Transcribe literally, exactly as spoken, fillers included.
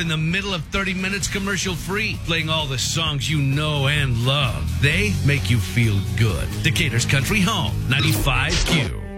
in the middle of thirty minutes commercial free, playing all the songs you know and love. They make you feel good. Decatur's Country Home, ninety-five Q.